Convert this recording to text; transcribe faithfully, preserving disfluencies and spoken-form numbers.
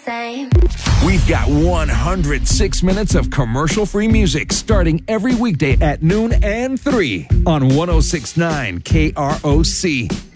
same. We've got one hundred six minutes of commercial-free music starting every weekday at noon and three on one oh six point nine K R O C.